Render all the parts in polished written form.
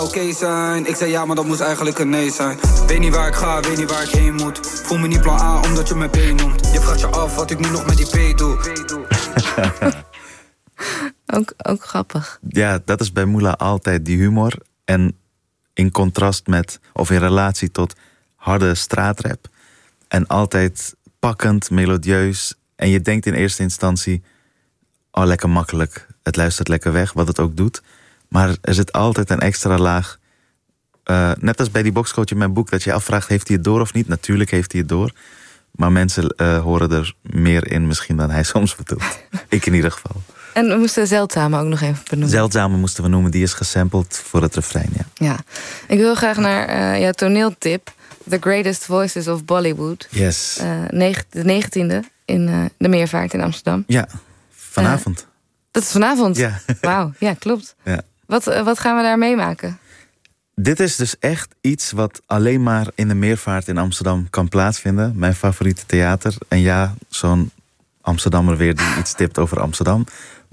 Oké zijn, ik zei ja, maar dat moest eigenlijk een nee zijn. Weet niet waar ik ga, weet niet waar ik heen moet. Voel me niet plan A, omdat je me B noemt. Je vraagt je af wat ik nu nog met die P doe. Ook grappig. Ja, dat is bij Moula altijd die humor. En in contrast met, of in relatie tot harde straatrap. En altijd pakkend, melodieus. En je denkt in eerste instantie, oh, lekker makkelijk. Het luistert lekker weg, wat het ook doet. Maar er zit altijd een extra laag. Net als bij die boxcoach in mijn boek, dat je afvraagt, heeft hij het door of niet? Natuurlijk heeft hij het door. Maar mensen horen er meer in misschien dan hij soms bedoelt. Ik in ieder geval. En we moesten Zeldzame ook nog even benoemen. Zeldzame moesten we noemen, die is gesampled voor het refrein, ja. Ik wil graag naar jouw toneeltip. The Greatest Voices of Bollywood. Yes. De 19e in de Meervaart in Amsterdam. Ja, vanavond. Dat is vanavond? Ja. Wauw, ja, klopt. Ja. Wat gaan we daar meemaken? Dit is dus echt iets wat alleen maar in de Meervaart in Amsterdam kan plaatsvinden. Mijn favoriete theater. En ja, zo'n Amsterdammer weer die iets tipt over Amsterdam.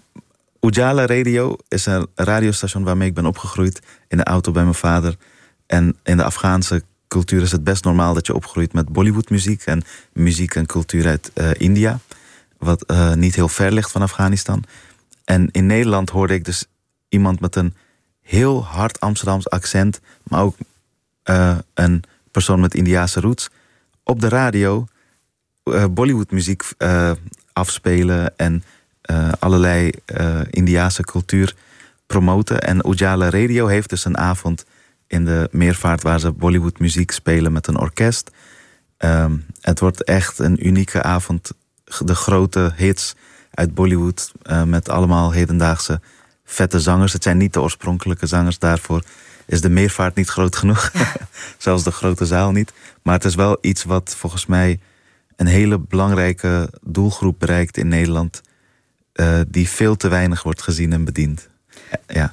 Ujala Radio is een radiostation waarmee ik ben opgegroeid. In de auto bij mijn vader. En in de Afghaanse cultuur is het best normaal dat je opgroeit met Bollywoodmuziek. En muziek en cultuur uit India. Wat niet heel ver ligt van Afghanistan. En in Nederland hoorde ik dus iemand met een heel hard Amsterdams accent. Maar ook een persoon met Indiase roots. Op de radio Bollywoodmuziek afspelen. En allerlei Indiase cultuur promoten. En Ujala Radio heeft dus een avond in de Meervaart waar ze Bollywoodmuziek spelen met een orkest. Het wordt echt een unieke avond. De grote hits uit Bollywood met allemaal hedendaagse vette zangers. Het zijn niet de oorspronkelijke zangers. Daarvoor is de Meervaart niet groot genoeg. Zelfs de grote zaal niet. Maar het is wel iets wat volgens mij een hele belangrijke doelgroep bereikt in Nederland. Die veel te weinig wordt gezien en bediend. Ja.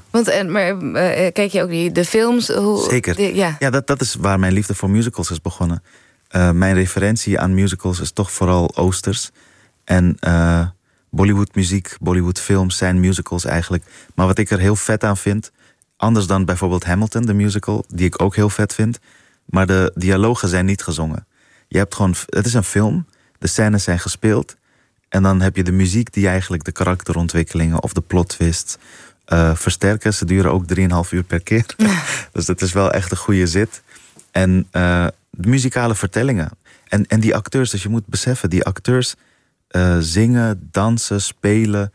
Kijk je ook de films? Zeker. Ja, dat is waar mijn liefde voor musicals is begonnen. Mijn referentie aan musicals is toch vooral Oosters. En Bollywoodmuziek, Bollywoodfilms zijn musicals eigenlijk. Maar wat ik er heel vet aan vind, anders dan bijvoorbeeld Hamilton, de musical, die ik ook heel vet vind, maar de dialogen zijn niet gezongen. Je hebt gewoon, het is een film, de scènes zijn gespeeld en dan heb je de muziek die eigenlijk de karakterontwikkelingen of de plot twists versterken. Ze duren ook 3,5 uur per keer. Dus dat is wel echt een goede zit. En de muzikale vertellingen. En die acteurs, dus je moet beseffen, die acteurs zingen, dansen, spelen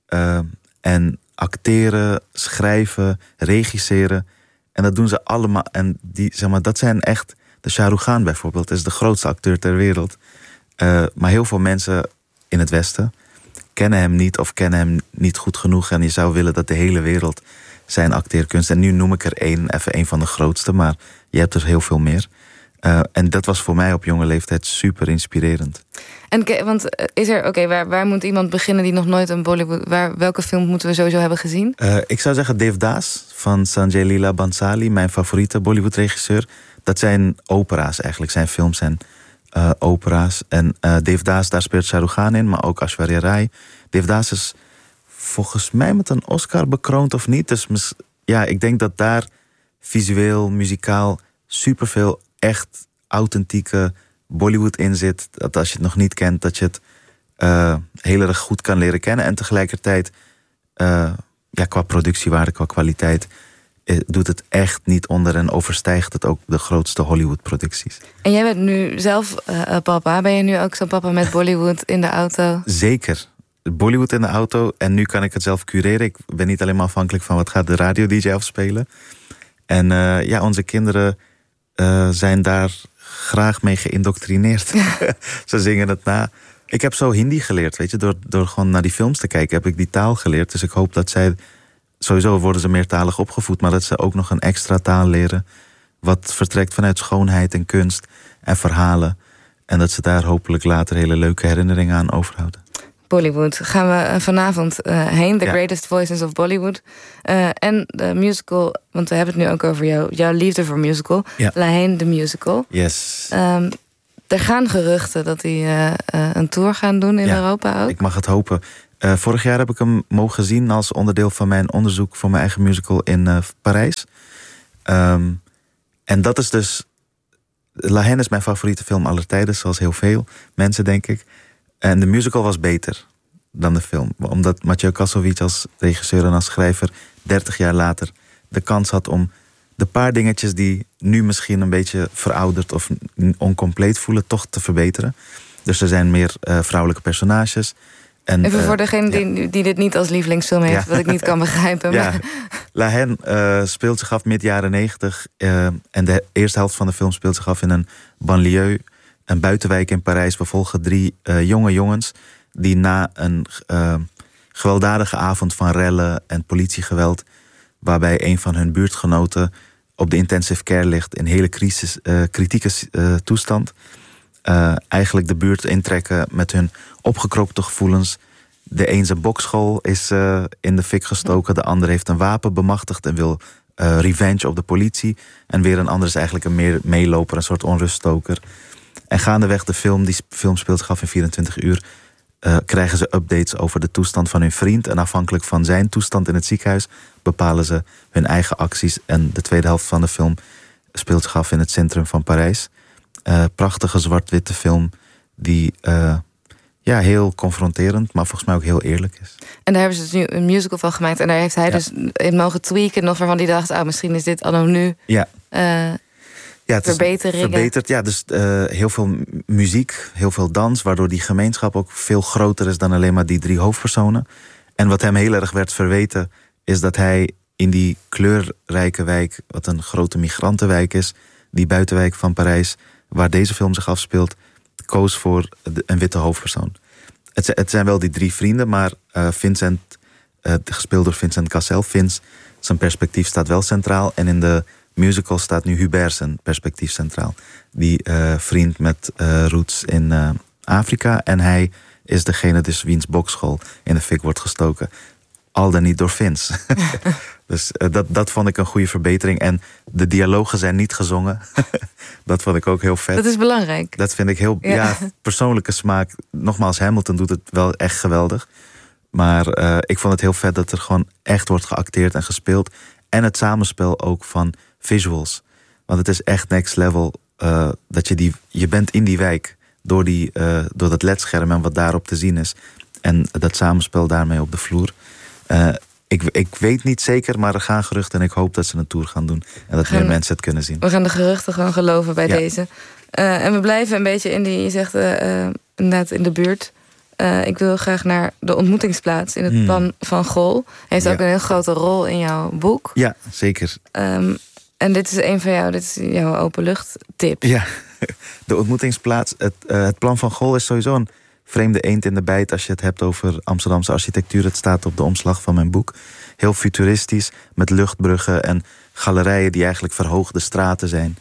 en acteren, schrijven, regisseren. En dat doen ze allemaal. En dat zijn echt, de Shah Rukh Khan bijvoorbeeld is de grootste acteur ter wereld. Maar heel veel mensen in het Westen kennen hem niet of kennen hem niet goed genoeg. En je zou willen dat de hele wereld zijn acteerkunst. En nu noem ik er even een van de grootste, maar je hebt er heel veel meer. En dat was voor mij op jonge leeftijd super inspirerend. En want is er, waar moet iemand beginnen die nog nooit een Bollywood, welke film moeten we sowieso hebben gezien? Ik zou zeggen Devdas van Sanjay Leela Bhansali, mijn favoriete Bollywood-regisseur. Dat zijn opera's eigenlijk, zijn films zijn opera's. En Devdas, daar speelt Shah Rukh Khan in, maar ook Aishwarya Rai. Devdas is volgens mij met een Oscar bekroond of niet. Dus ja, ik denk dat daar visueel, muzikaal superveel echt authentieke Bollywood in zit. Dat als je het nog niet kent, dat je het heel erg goed kan leren kennen. En tegelijkertijd, qua productiewaarde, qua kwaliteit, doet het echt niet onder en overstijgt het ook de grootste Hollywood-producties. En jij bent nu zelf papa. Ben je nu ook zo'n papa met Bollywood in de auto? Zeker. Bollywood in de auto. En nu kan ik het zelf cureren. Ik ben niet alleen maar afhankelijk van wat gaat de radio-dj afspelen. En onze kinderen zijn daar graag mee geïndoctrineerd. Ze zingen het na. Ik heb zo Hindi geleerd, weet je. Door gewoon naar die films te kijken heb ik die taal geleerd. Dus ik hoop dat zij, sowieso worden ze meertalig opgevoed, maar dat ze ook nog een extra taal leren. Wat vertrekt vanuit schoonheid en kunst en verhalen. En dat ze daar hopelijk later hele leuke herinneringen aan overhouden. Bollywood. Gaan we vanavond heen. The Greatest Voices of Bollywood. En de musical, want we hebben het nu ook over jouw liefde voor musical. Ja. Laheen, de musical. Yes. Er gaan geruchten dat hij een tour gaan doen in Europa ook. Ik mag het hopen. Vorig jaar heb ik hem mogen zien als onderdeel van mijn onderzoek voor mijn eigen musical in Parijs. En dat is dus... La Haine is mijn favoriete film aller tijden, zoals heel veel mensen, denk ik. En de musical was beter dan de film. Omdat Mathieu Kassovitz als regisseur en als schrijver 30 jaar later de kans had om de paar dingetjes die nu misschien een beetje verouderd of oncompleet voelen, toch te verbeteren. Dus er zijn meer vrouwelijke personages. En, even voor degene die dit niet als lievelingsfilm heeft, wat ik niet kan begrijpen. Ja. Maar... La Haine speelt zich af mid-jaren 90. En de eerste helft van de film speelt zich af in een banlieue, een buitenwijk in Parijs. We volgen 3 jonge jongens die na een gewelddadige avond van rellen en politiegeweld, waarbij een van hun buurtgenoten op de intensive care ligt in hele kritieke toestand, eigenlijk de buurt intrekken met hun opgekroopte gevoelens. De een zijn bokschool is in de fik gestoken, de ander heeft een wapen bemachtigd en wil revenge op de politie. En weer een ander is eigenlijk een meeloper, een soort onruststoker. En gaandeweg de film, die film speelt zich af in 24 uur... krijgen ze updates over de toestand van hun vriend. En afhankelijk van zijn toestand in het ziekenhuis bepalen ze hun eigen acties. En de tweede helft van de film speelt zich af in het centrum van Parijs. Prachtige zwart-witte film die heel confronterend, maar volgens mij ook heel eerlijk is. En daar hebben ze dus nu een musical van gemaakt. En daar heeft hij dus in mogen tweaken nog waarvan hij dacht, misschien is dit anno nu... het verbeteringen. Verbeterd, ja. Dus heel veel muziek, heel veel dans, waardoor die gemeenschap ook veel groter is dan alleen maar die 3 hoofdpersonen. En wat hem heel erg werd verweten, is dat hij in die kleurrijke wijk, wat een grote migrantenwijk is, die buitenwijk van Parijs, waar deze film zich afspeelt, koos voor een witte hoofdpersoon. Het zijn wel die 3 vrienden, maar Vincent, gespeeld door Vincent Cassel, Vince, zijn perspectief staat wel centraal. En in de musical staat nu Hubert zijn perspectief centraal. Die vriend met roots in Afrika. En hij is degene dus wiens bokschool in de fik wordt gestoken. Al dan niet door Vince. Dus dat vond ik een goede verbetering. En de dialogen zijn niet gezongen. Dat vond ik ook heel vet. Dat is belangrijk. Dat vind ik heel persoonlijke smaak. Nogmaals, Hamilton doet het wel echt geweldig. Maar ik vond het heel vet dat er gewoon echt wordt geacteerd en gespeeld. En het samenspel ook van visuals. Want het is echt next level. Dat je bent in die wijk door dat ledscherm en wat daarop te zien is. En dat samenspel daarmee op de vloer. Ik weet niet zeker, maar er gaan geruchten en ik hoop dat ze een tour gaan doen. En dat meer mensen het kunnen zien. We gaan de geruchten gewoon geloven bij deze. En we blijven een beetje in die, je zegt inderdaad in de buurt. Ik wil graag naar de ontmoetingsplaats in het plan van Gol. Hij heeft ook een heel grote rol in jouw boek. Ja, zeker. En dit is jouw openluchttip. Ja, de ontmoetingsplaats. Het plan van Gol is sowieso een vreemde eend in de bijt als je het hebt over Amsterdamse architectuur. Het staat op de omslag van mijn boek. Heel futuristisch, met luchtbruggen en galerijen die eigenlijk verhoogde straten zijn.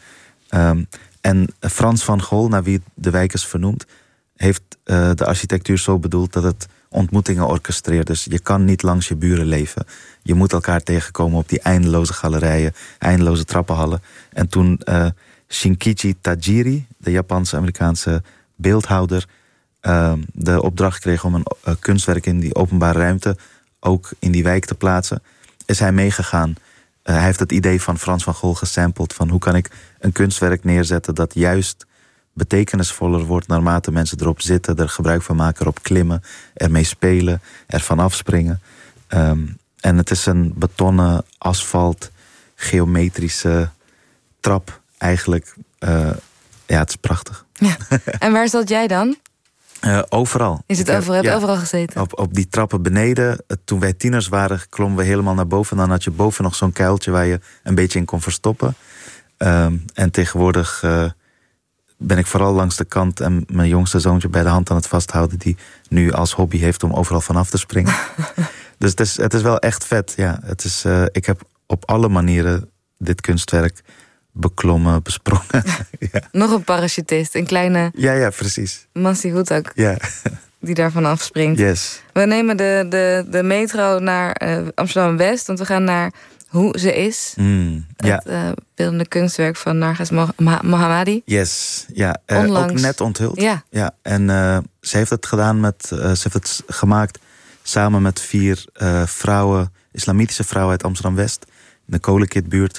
En Frans van Gol, naar wie de wijk is vernoemd, heeft de architectuur zo bedoeld dat het ontmoetingen orchestreert. Dus je kan niet langs je buren leven. Je moet elkaar tegenkomen op die eindeloze galerijen, eindeloze trappenhallen. En toen Shinkichi Tajiri, de Japanse-Amerikaanse beeldhouwer, de opdracht kreeg om een kunstwerk in die openbare ruimte ook in die wijk te plaatsen, is hij meegegaan. Hij heeft het idee van Frans van Gogh gesampled van hoe kan ik een kunstwerk neerzetten dat juist betekenisvoller wordt naarmate mensen erop zitten, er gebruik van maken, erop klimmen, ermee spelen, ervan afspringen. En het is een betonnen, asfalt, geometrische trap eigenlijk. Het is prachtig. Ja. En waar zat jij dan? Overal. Is het overal? Heb je overal gezeten? Op die trappen beneden. Toen wij tieners waren, klommen we helemaal naar boven. En dan had je boven nog zo'n kuiltje waar je een beetje in kon verstoppen. En tegenwoordig ben ik vooral langs de kant en mijn jongste zoontje bij de hand aan het vasthouden, die nu als hobby heeft om overal vanaf te springen. Dus het is wel echt vet. Ja. Ik heb op alle manieren dit kunstwerk beklommen, besprongen. Ja. Nog een parachutist, een kleine... Ja, precies. Massie Hoetak. Ja. Die daarvan afspringt. Yes. We nemen de metro naar Amsterdam-West, want we gaan naar Hoe Ze Is. Het beeldende kunstwerk van Narges Mohammadi. Yes, ja. Onlangs. Ook net onthuld. Ja. En ze heeft het gedaan ze heeft het gemaakt samen met 4 vrouwen, islamitische vrouwen uit Amsterdam-West, in de Kolenkitbuurt.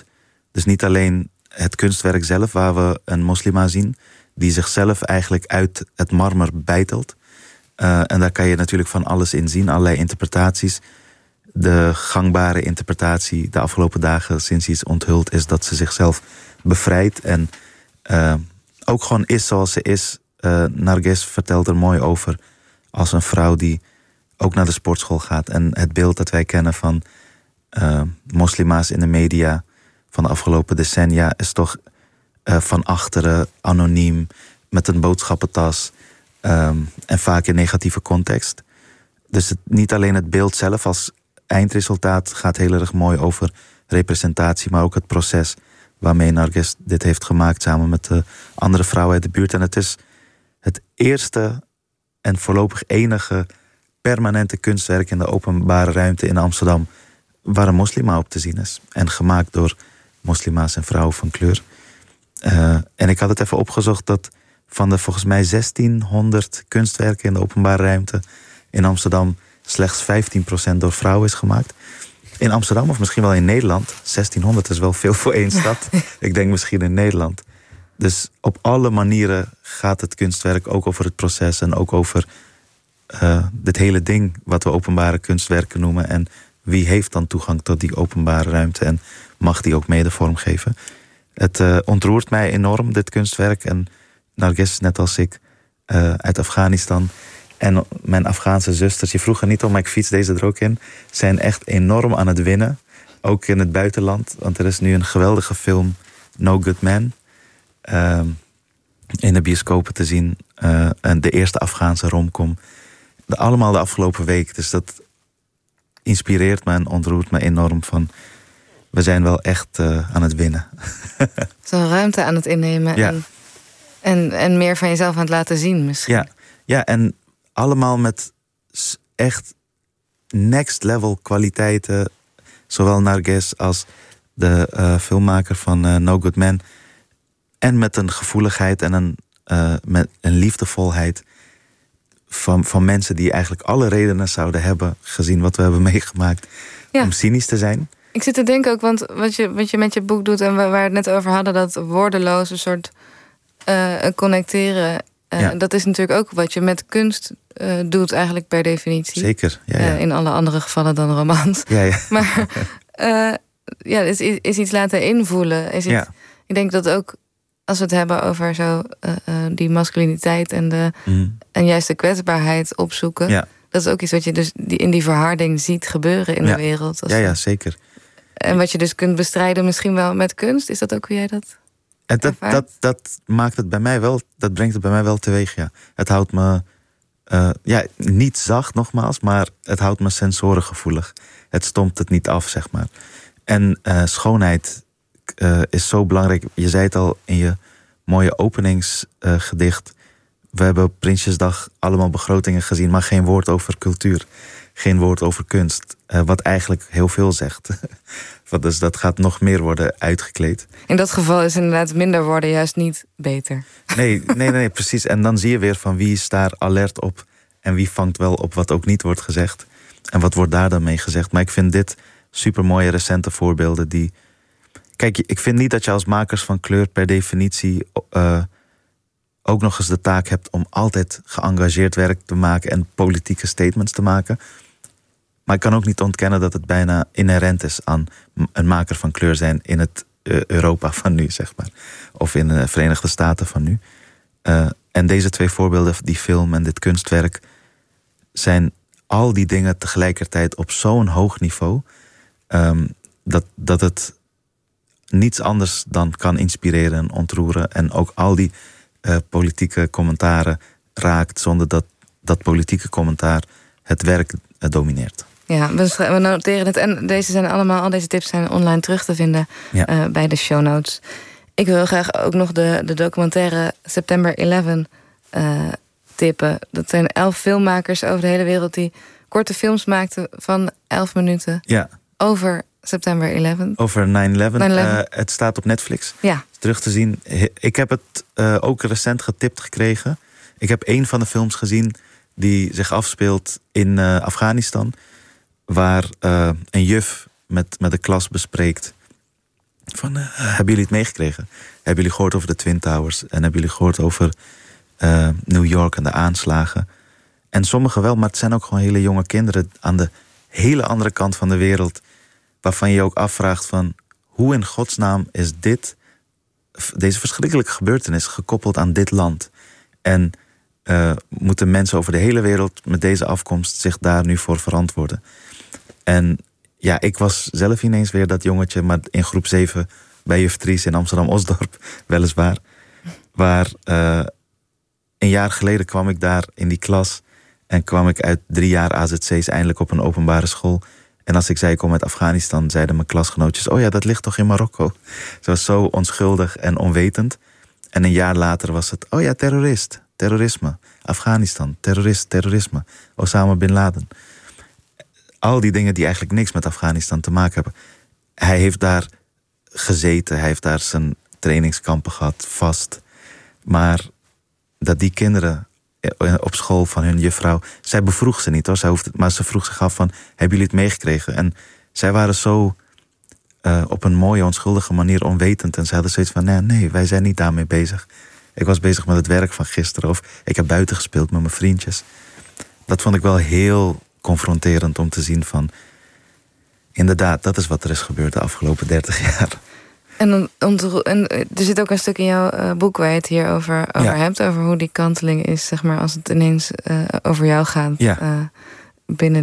Dus niet alleen het kunstwerk zelf, waar we een moslima zien die zichzelf eigenlijk uit het marmer beitelt. En daar kan je natuurlijk van alles in zien, allerlei interpretaties. De gangbare interpretatie de afgelopen dagen sinds hij is onthuld is dat ze zichzelf bevrijdt en ook gewoon is zoals ze is. Narges vertelt er mooi over als een vrouw die ook naar de sportschool gaat. En het beeld dat wij kennen van moslima's in de media van de afgelopen decennia is toch van achteren, anoniem, met een boodschappentas en vaak in negatieve context. Dus niet alleen het beeld zelf als eindresultaat gaat heel erg mooi over representatie, maar ook het proces waarmee Narges dit heeft gemaakt samen met de andere vrouwen uit de buurt. En het is het eerste en voorlopig enige permanente kunstwerk in de openbare ruimte in Amsterdam waar een moslima op te zien is. En gemaakt door moslima's en vrouwen van kleur. En ik had het even opgezocht dat van de volgens mij 1600 kunstwerken in de openbare ruimte in Amsterdam slechts 15% door vrouwen is gemaakt. In Amsterdam of misschien wel in Nederland. 1600 is wel veel voor één stad. Ik denk misschien in Nederland. Dus op alle manieren gaat het kunstwerk ook over het proces en ook over dit hele ding wat we openbare kunstwerken noemen. En wie heeft dan toegang tot die openbare ruimte en mag die ook mede vormgeven? Het ontroert mij enorm, dit kunstwerk. En Narges, net als ik, uit Afghanistan. En mijn Afghaanse zusters, je vroeg er niet om, maar ik fiets deze er ook in, zijn echt enorm aan het winnen. Ook in het buitenland. Want er is nu een geweldige film, No Good Man, in de bioscopen te zien. En de eerste Afghaanse romcom. Allemaal de afgelopen week. Dus dat inspireert me en ontroert me enorm van, we zijn wel echt aan het winnen. Zo'n ruimte aan het innemen. Ja. En meer van jezelf aan het laten zien misschien. Ja, en allemaal met echt next level kwaliteiten. Zowel Narges als de filmmaker van No Good Man. En met een gevoeligheid en met een liefdevolheid van mensen die eigenlijk alle redenen zouden hebben, gezien wat we hebben meegemaakt, om cynisch te zijn. Ik zit te denken ook, want wat je met je boek doet en waar we het net over hadden, dat woordeloze soort connecteren. Dat is natuurlijk ook wat je met kunst doet eigenlijk per definitie. Zeker, ja. In alle andere gevallen dan romans. Ja. Maar is iets laten invoelen. Ik denk dat ook als we het hebben over zo die masculiniteit en juist de kwetsbaarheid opzoeken. Ja. Dat is ook iets wat je dus in die verharding ziet gebeuren in de wereld. Ja, zeker. En wat je dus kunt bestrijden misschien wel met kunst. Is dat ook hoe jij dat dat maakt het bij mij wel, dat brengt het bij mij wel teweeg, ja. Het houdt me niet zacht nogmaals, maar het houdt me sensorengevoelig. Het stompt het niet af, zeg maar. En schoonheid is zo belangrijk. Je zei het al in je mooie openingsgedicht. We hebben op Prinsjesdag allemaal begrotingen gezien, maar geen woord over cultuur. Geen woord over kunst. Wat eigenlijk heel veel zegt. Dus dat gaat nog meer worden uitgekleed. In dat geval is inderdaad minder woorden juist niet beter. Nee, precies. En dan zie je weer van wie is daar alert op en wie vangt wel op wat ook niet wordt gezegd. En wat wordt daar dan mee gezegd. Maar ik vind dit supermooie recente voorbeelden die... Kijk, ik vind niet dat je als makers van kleur per definitie ook nog eens de taak hebt om altijd geëngageerd werk te maken en politieke statements te maken. Maar ik kan ook niet ontkennen dat het bijna inherent is aan een maker van kleur zijn in het Europa van nu, zeg maar. Of in de Verenigde Staten van nu. En deze twee voorbeelden, die film en dit kunstwerk, zijn al die dingen tegelijkertijd op zo'n hoog niveau, dat het niets anders dan kan inspireren en ontroeren. En ook al die politieke commentaren raakt zonder dat politieke commentaar het werk domineert. Ja, we noteren het. En al deze tips zijn online terug te vinden bij de show notes. Ik wil graag ook nog de documentaire September 11 tippen. Dat zijn 11 filmmakers over de hele wereld die korte films maakten van 11 minuten. Ja. Over September 11. Over 9/11. Het staat op Netflix. Ja. Terug te zien. Ik heb het ook recent getipt gekregen. Ik heb 1 van de films gezien die zich afspeelt in Afghanistan. Waar een juf met de klas bespreekt Van, hebben jullie het meegekregen? Hebben jullie gehoord over de Twin Towers? En hebben jullie gehoord over New York en de aanslagen? En sommigen wel, maar het zijn ook gewoon hele jonge kinderen aan de hele andere kant van de wereld, waarvan je je ook afvraagt van, hoe in godsnaam is deze verschrikkelijke gebeurtenis gekoppeld aan dit land? En moeten mensen over de hele wereld met deze afkomst zich daar nu voor verantwoorden? En ja, ik was zelf ineens weer dat jongetje, maar in groep 7 bij juf Tries in Amsterdam-Osdorp, weliswaar. Waar een jaar geleden kwam ik daar in die klas en kwam ik uit 3 jaar AZC's eindelijk op een openbare school. En als ik zei, ik kom uit Afghanistan, zeiden mijn klasgenootjes, oh ja, dat ligt toch in Marokko? Ze was zo onschuldig en onwetend. En een jaar later was het, oh ja, terrorisme, Afghanistan, terrorisme, Osama Bin Laden. Al die dingen die eigenlijk niks met Afghanistan te maken hebben. Hij heeft daar gezeten, hij heeft daar zijn trainingskampen gehad, vast. Maar dat die kinderen op school van hun juffrouw, zij bevroeg ze niet hoor, zij hoefde, maar ze vroeg zich af van, hebben jullie het meegekregen? En zij waren zo op een mooie, onschuldige manier onwetend. En ze hadden zoiets van, nee, wij zijn niet daarmee bezig. Ik was bezig met het werk van gisteren, of ik heb buiten gespeeld met mijn vriendjes. Dat vond ik wel heel confronterend om te zien van, inderdaad, dat is wat er is gebeurd de afgelopen 30 jaar. En er zit ook een stuk in jouw boek waar je het hier over hebt, over hoe die kanteling is, zeg maar, als het ineens over jou gaat. Ja. Binnen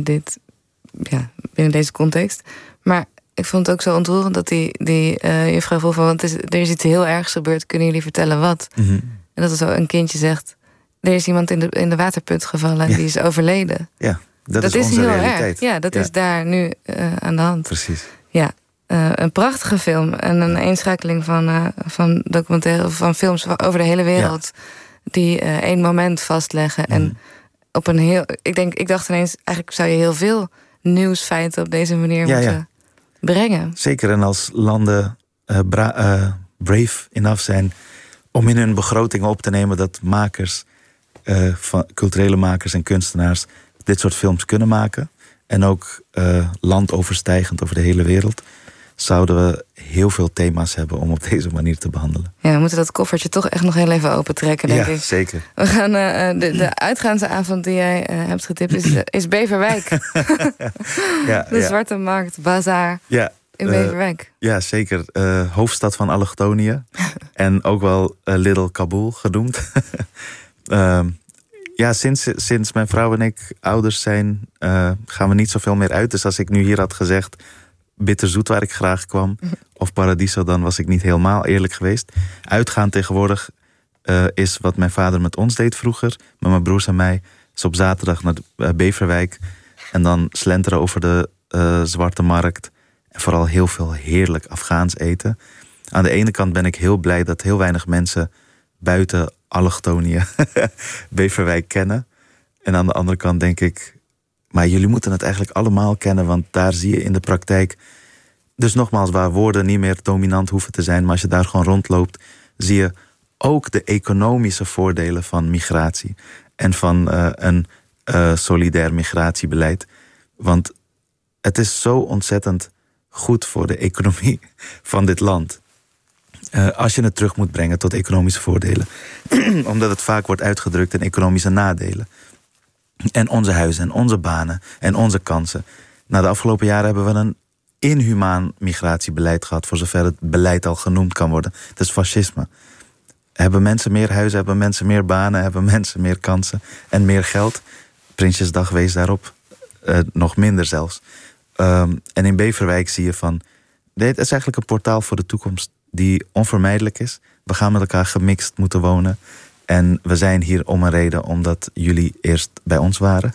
deze context. Maar ik vond het ook zo ontroerend dat die juffrouw vroeg van, want er is iets heel ergs gebeurd, kunnen jullie vertellen wat? Mm-hmm. En dat er zo een kindje zegt, er is iemand in de waterput gevallen en die is overleden. Ja, dat is onze heel realiteit. Erg. Ja, dat is daar nu aan de hand. Precies. Ja. Een prachtige film en een eenschakeling van documentaire, van films over de hele wereld, die één moment vastleggen. En op een heel, ik dacht ineens, eigenlijk zou je heel veel nieuwsfeiten op deze manier moeten brengen. Zeker, en als landen brave enough zijn om in hun begrotingen op te nemen dat makers, culturele makers en kunstenaars dit soort films kunnen maken, en ook landoverstijgend over de hele wereld, zouden we heel veel thema's hebben om op deze manier te behandelen. Ja, we moeten dat koffertje toch echt nog heel even opentrekken, denk ik. Ja, zeker. We gaan de uitgaansavond die jij hebt getipt is Beverwijk. De Zwarte Markt, Bazaar in Beverwijk. Ja, zeker. Hoofdstad van allochtonië. En ook wel Little Kabul genoemd. Sinds mijn vrouw en ik ouders zijn, gaan we niet zoveel meer uit. Dus als ik nu hier had gezegd Bitterzoet, waar ik graag kwam, of Paradiso, dan was ik niet helemaal eerlijk geweest. Uitgaan tegenwoordig is wat mijn vader met ons deed vroeger, met mijn broers en mij. Dus op zaterdag naar Beverwijk en dan slenteren over de Zwarte Markt. En vooral heel veel heerlijk Afghaans eten. Aan de ene kant ben ik heel blij dat heel weinig mensen buiten allochtonië Beverwijk kennen. En aan de andere kant denk ik, maar jullie moeten het eigenlijk allemaal kennen, want daar zie je in de praktijk, dus nogmaals, waar woorden niet meer dominant hoeven te zijn, maar als je daar gewoon rondloopt, zie je ook de economische voordelen van migratie en van een solidair migratiebeleid. Want het is zo ontzettend goed voor de economie van dit land. Als je het terug moet brengen tot economische voordelen. Omdat het vaak wordt uitgedrukt in economische nadelen. En onze huizen en onze banen en onze kansen. De afgelopen jaren hebben we een inhumaan migratiebeleid gehad, voor zover het beleid al genoemd kan worden. Het is fascisme. Hebben mensen meer huizen, hebben mensen meer banen, hebben mensen meer kansen en meer geld? Prinsjesdag wees daarop. Nog minder zelfs. En in Beverwijk zie je van, dit is eigenlijk een portaal voor de toekomst die onvermijdelijk is. We gaan met elkaar gemixt moeten wonen. En we zijn hier om een reden, omdat jullie eerst bij ons waren.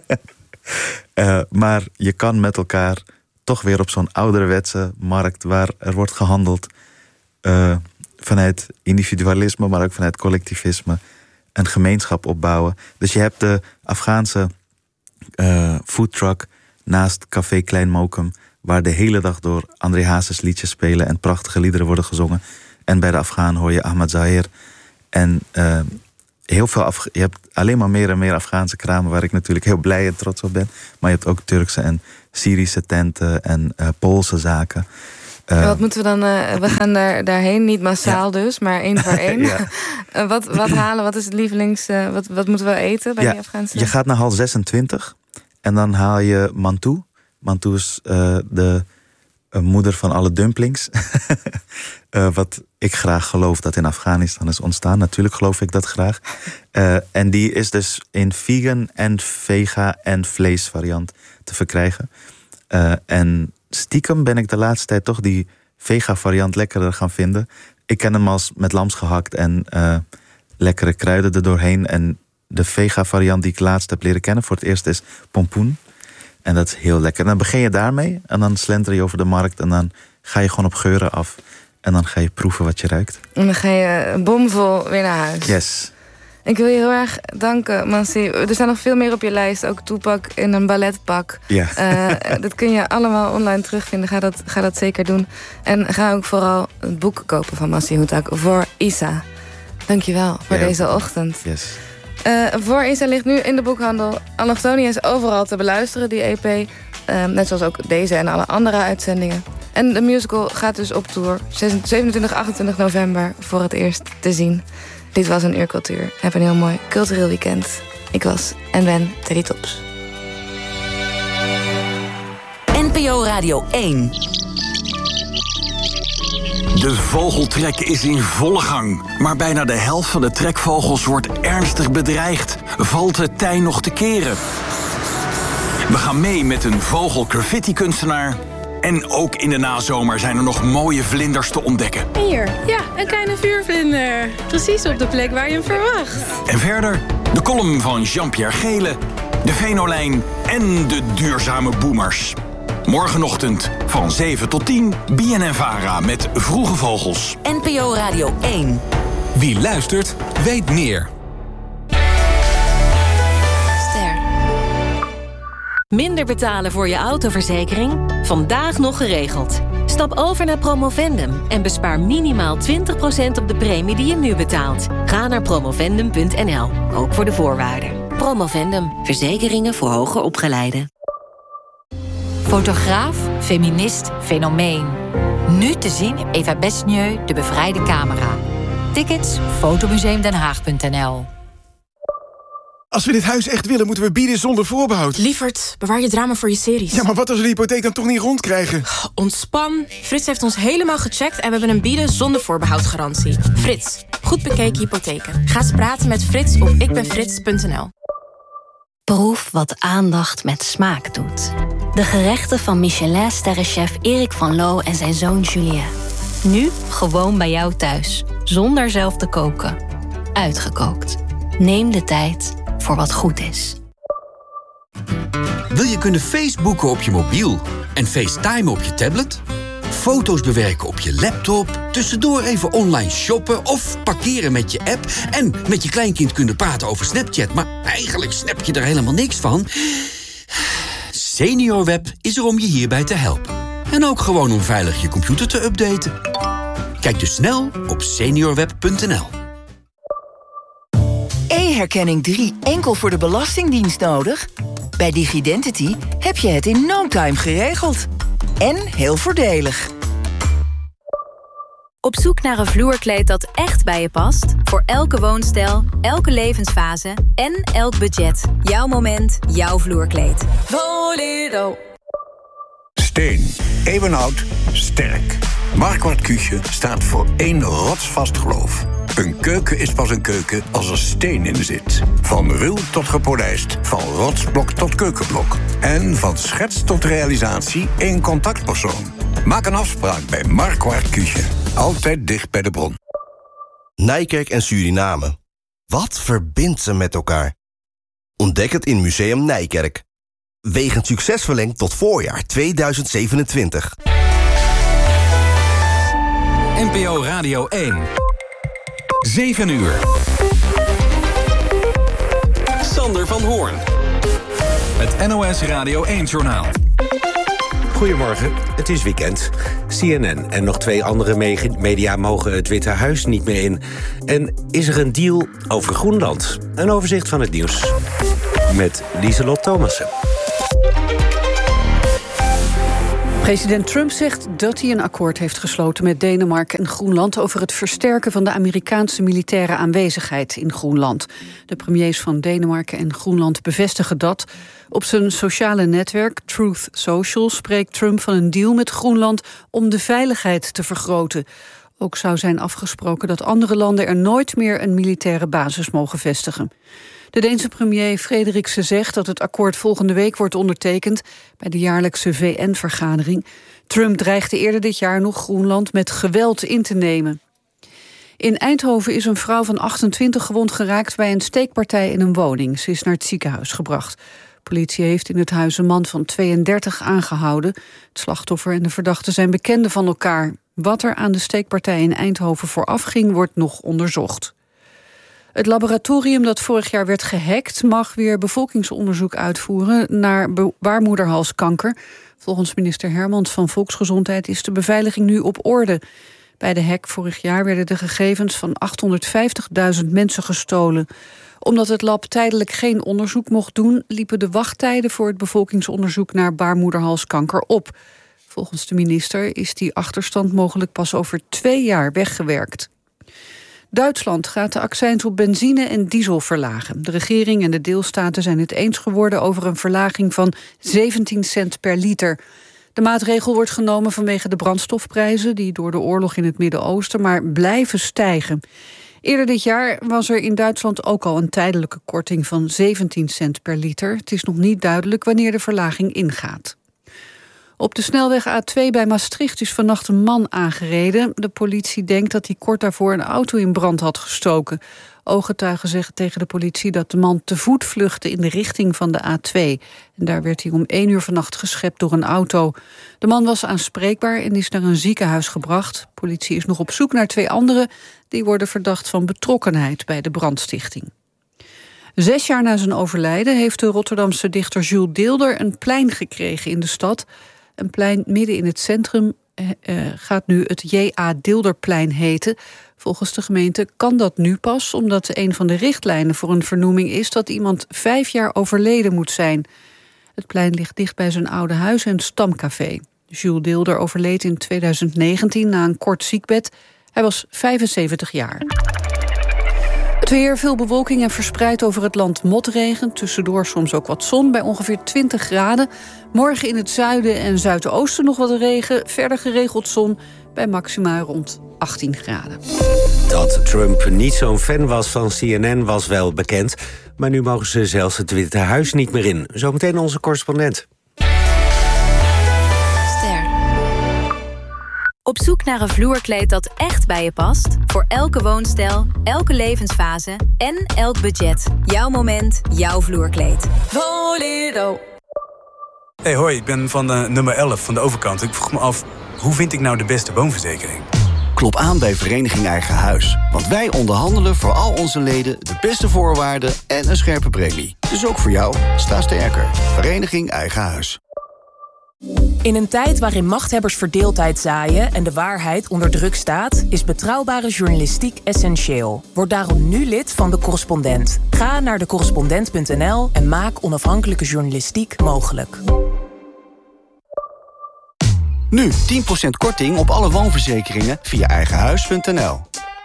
Maar je kan met elkaar toch weer op zo'n ouderwetse markt, waar er wordt gehandeld vanuit individualisme, maar ook vanuit collectivisme, een gemeenschap opbouwen. Dus je hebt de Afghaanse foodtruck naast Café Klein Mokum, waar de hele dag door André Hazes liedjes spelen en prachtige liederen worden gezongen. En bij de Afghaan hoor je Ahmad Zahir. En heel veel je hebt alleen maar meer en meer Afghaanse kramen, waar ik natuurlijk heel blij en trots op ben. Maar je hebt ook Turkse en Syrische tenten en Poolse zaken. Wat moeten we dan... we gaan daarheen, niet massaal dus, maar 1 voor 1. Ja. Wat halen, wat is het lievelings... wat moeten we eten bij die Afghaanse? Je gaat naar hal 26 en dan haal je mantou. Mantou is de moeder van alle dumplings. Wat ik graag geloof dat in Afghanistan is ontstaan. Natuurlijk geloof ik dat graag. En die is dus in vegan en vega en vleesvariant te verkrijgen. En stiekem ben ik de laatste tijd toch die vega variant lekkerder gaan vinden. Ik ken hem als met lams gehakt en lekkere kruiden er doorheen. En de vega variant die ik laatst heb leren kennen voor het eerst is pompoen. En dat is heel lekker. En dan begin je daarmee en dan slenter je over de markt en dan ga je gewoon op geuren af. En dan ga je proeven wat je ruikt. En dan ga je bomvol weer naar huis. Yes. Ik wil je heel erg danken, Mansi. Er staan nog veel meer op je lijst. Ook Tupac in een balletpak. Ja. Dat kun je allemaal online terugvinden. Ga dat zeker doen. En ga ook vooral het boek kopen van Mansi Houtak voor Isa. Dankjewel voor deze ochtend. Yes. Voor Isa ligt nu in de boekhandel. Allochtonia is overal te beluisteren, die EP. Net zoals ook deze en alle andere uitzendingen. En de musical gaat dus op tour. 27, 28 november voor het eerst te zien. Dit was Een Uur Cultuur. Heb een heel mooi cultureel weekend. Ik was en ben Teddy Tops. NPO Radio 1. De vogeltrek is in volle gang. Maar bijna de helft van de trekvogels wordt ernstig bedreigd. Valt het tij nog te keren? We gaan mee met een vogelgraffiti-kunstenaar. En ook in de nazomer zijn er nog mooie vlinders te ontdekken. Hier, ja, een kleine vuurvlinder. Precies op de plek waar je hem verwacht. En verder de column van Jean-Pierre Gele, de Venolijn en de duurzame boomers. Morgenochtend van 7 tot 10, BNN-VARA met Vroege Vogels. NPO Radio 1. Wie luistert, weet meer. Minder betalen voor je autoverzekering? Vandaag nog geregeld. Stap over naar Promovendum en bespaar minimaal 20% op de premie die je nu betaalt. Ga naar promovendum.nl, ook voor de voorwaarden. Promovendum, verzekeringen voor hoger opgeleiden. Fotograaf, feminist, fenomeen. Nu te zien Eva Besnieu, De Bevrijde Camera. Tickets, fotomuseumdenhaag.nl. Als we dit huis echt willen, moeten we bieden zonder voorbehoud. Lievert, bewaar je drama voor je series. Ja, maar wat als we de hypotheek dan toch niet rondkrijgen? Ontspan. Frits heeft ons helemaal gecheckt en we hebben een bieden zonder voorbehoud garantie. Frits, goed bekeken hypotheken. Ga eens praten met Frits op ikbenfrits.nl. Proef wat aandacht met smaak doet. De gerechten van Michelin-sterrenchef Erik van Loo en zijn zoon Julien. Nu gewoon bij jou thuis, zonder zelf te koken. Uitgekookt. Neem de tijd voor wat goed is. Wil je kunnen Facebooken op je mobiel en FaceTime op je tablet? Foto's bewerken op je laptop, tussendoor even online shoppen of parkeren met je app en met je kleinkind kunnen praten over Snapchat, maar eigenlijk snap je er helemaal niks van? SeniorWeb is er om je hierbij te helpen. En ook gewoon om veilig je computer te updaten. Kijk dus snel op seniorweb.nl. E-herkenning 3 enkel voor de Belastingdienst nodig? Bij Digidentity heb je het in no time geregeld. En heel voordelig. Op zoek naar een vloerkleed dat echt bij je past? Voor elke woonstijl, elke levensfase en elk budget. Jouw moment, jouw vloerkleed. Volero. Steen, eeuwenoud, sterk. Marquardt Küche staat voor één rotsvast geloof. Een keuken is pas een keuken als er steen in zit. Van ruw tot gepolijst, van rotsblok tot keukenblok. En van schets tot realisatie één contactpersoon. Maak een afspraak bij Marquardt Küche. Altijd dicht bij de bron. Nijkerk en Suriname. Wat verbindt ze met elkaar? Ontdek het in Museum Nijkerk. Wegend succes verlengd tot voorjaar 2027. NPO Radio 1. 7 uur. Sander van Hoorn. Het NOS Radio 1-journaal. Goedemorgen, het is weekend. CNN en nog 2 andere media mogen het Witte Huis niet meer in. En is er een deal over Groenland? Een overzicht van het nieuws. Met Lieselot Thomassen. President Trump zegt dat hij een akkoord heeft gesloten met Denemarken en Groenland over het versterken van de Amerikaanse militaire aanwezigheid in Groenland. De premiers van Denemarken en Groenland bevestigen dat. Op zijn sociale netwerk Truth Social spreekt Trump van een deal met Groenland om de veiligheid te vergroten. Ook zou zijn afgesproken dat andere landen er nooit meer een militaire basis mogen vestigen. De Deense premier Frederiksen zegt dat het akkoord volgende week wordt ondertekend bij de jaarlijkse VN-vergadering. Trump dreigde eerder dit jaar nog Groenland met geweld in te nemen. In Eindhoven is een vrouw van 28 gewond geraakt bij een steekpartij in een woning. Ze is naar het ziekenhuis gebracht. Politie heeft in het huis een man van 32 aangehouden. Het slachtoffer en de verdachte zijn bekenden van elkaar. Wat er aan de steekpartij in Eindhoven vooraf ging, wordt nog onderzocht. Het laboratorium dat vorig jaar werd gehackt mag weer bevolkingsonderzoek uitvoeren naar baarmoederhalskanker. Volgens minister Hermans van Volksgezondheid is de beveiliging nu op orde. Bij de hack vorig jaar werden de gegevens van 850.000 mensen gestolen. Omdat het lab tijdelijk geen onderzoek mocht doen, liepen de wachttijden voor het bevolkingsonderzoek naar baarmoederhalskanker op. Volgens de minister is die achterstand mogelijk pas over 2 jaar weggewerkt. Duitsland gaat de accijns op benzine en diesel verlagen. De regering en de deelstaten zijn het eens geworden over een verlaging van 17 cent per liter. De maatregel wordt genomen vanwege de brandstofprijzen die door de oorlog in het Midden-Oosten maar blijven stijgen. Eerder dit jaar was er in Duitsland ook al een tijdelijke korting van 17 cent per liter. Het is nog niet duidelijk wanneer de verlaging ingaat. Op de snelweg A2 bij Maastricht is vannacht een man aangereden. De politie denkt dat hij kort daarvoor een auto in brand had gestoken. Ooggetuigen zeggen tegen de politie dat de man te voet vluchtte in de richting van de A2. En daar werd hij om 1 uur vannacht geschept door een auto. De man was aanspreekbaar en is naar een ziekenhuis gebracht. Politie is nog op zoek naar 2 anderen. Die worden verdacht van betrokkenheid bij de brandstichting. 6 jaar na zijn overlijden heeft de Rotterdamse dichter Jules Deelder een plein gekregen in de stad. Een plein midden in het centrum gaat nu het J.A. Deelderplein heten. Volgens de gemeente kan dat nu pas, omdat een van de richtlijnen voor een vernoeming is dat iemand 5 jaar overleden moet zijn. Het plein ligt dicht bij zijn oude huis en stamcafé. Jules Deelder overleed in 2019 na een kort ziekbed. Hij was 75 jaar. Het weer, veel bewolking en verspreid over het land motregen. Tussendoor soms ook wat zon bij ongeveer 20 graden. Morgen in het zuiden en zuidoosten nog wat regen. Verder geregeld zon bij maxima rond 18 graden. Dat Trump niet zo'n fan was van CNN was wel bekend. Maar nu mogen ze zelfs het Witte Huis niet meer in. Zometeen onze correspondent. Op zoek naar een vloerkleed dat echt bij je past? Voor elke woonstijl, elke levensfase en elk budget. Jouw moment, jouw vloerkleed. Volido. Hey, hoi, ik ben van nummer 11 van de overkant. Ik vroeg me af, hoe vind ik nou de beste woonverzekering? Klop aan bij Vereniging Eigen Huis. Want wij onderhandelen voor al onze leden de beste voorwaarden en een scherpe premie. Dus ook voor jou, sta sterker. Vereniging Eigen Huis. In een tijd waarin machthebbers verdeeldheid zaaien en de waarheid onder druk staat, is betrouwbare journalistiek essentieel. Word daarom nu lid van De Correspondent. Ga naar decorrespondent.nl en maak onafhankelijke journalistiek mogelijk. Nu 10% korting op alle woonverzekeringen via eigenhuis.nl.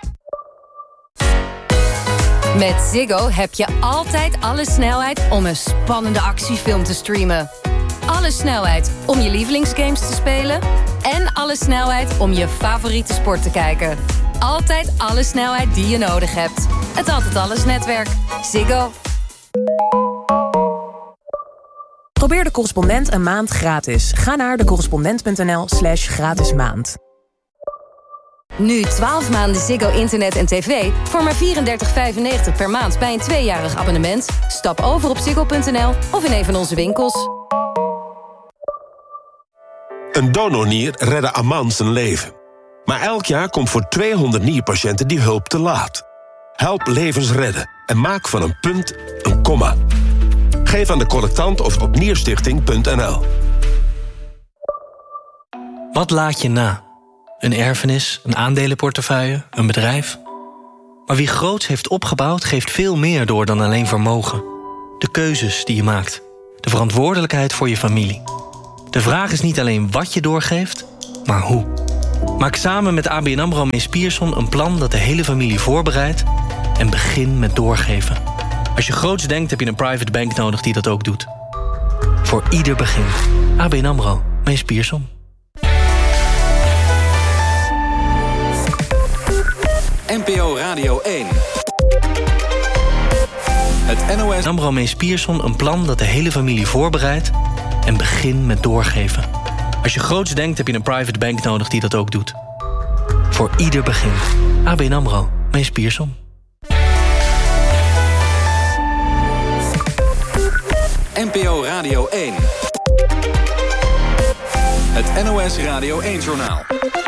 Met Ziggo heb je altijd alle snelheid om een spannende actiefilm te streamen. Alle snelheid om je lievelingsgames te spelen. En alle snelheid om je favoriete sport te kijken. Altijd alle snelheid die je nodig hebt. Het Altijd Alles netwerk. Ziggo. Probeer De Correspondent een maand gratis. Ga naar decorrespondent.nl/gratis maand. Nu 12 maanden Ziggo internet en tv voor maar $34,95 per maand bij een 2-jarig abonnement. Stap over op ziggo.nl of in een van onze winkels. Een donornier redde Aman zijn leven. Maar elk jaar komt voor 200 nierpatiënten die hulp te laat. Help levens redden en maak van een punt een komma. Geef aan de collectant of op nierstichting.nl. Wat laat je na? Een erfenis, een aandelenportefeuille, een bedrijf? Maar wie groots heeft opgebouwd, geeft veel meer door dan alleen vermogen. De keuzes die je maakt. De verantwoordelijkheid voor je familie. De vraag is niet alleen wat je doorgeeft, maar hoe. Maak samen met ABN AMRO Mees Pierson een plan dat de hele familie voorbereidt en begin met doorgeven. Als je groots denkt, heb je een private bank nodig die dat ook doet. Voor ieder begin. ABN AMRO Mees Pierson. NPO Radio 1. Het NOS AMRO Mees Pierson een plan dat de hele familie voorbereidt en begin met doorgeven. Als je groots denkt, heb je een private bank nodig die dat ook doet. Voor ieder begin. ABN AMRO Mees Pierson. NPO Radio 1. Het NOS Radio 1 Journaal.